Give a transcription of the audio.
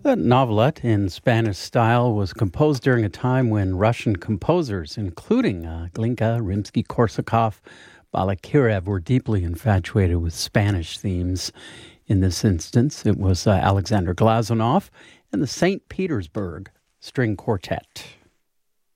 The novelette in Spanish style was composed during a time when Russian composers, including Glinka, Rimsky-Korsakov, Balakirev, were deeply infatuated with Spanish themes. In this instance, it was Alexander Glazunov and the St. Petersburg String Quartet.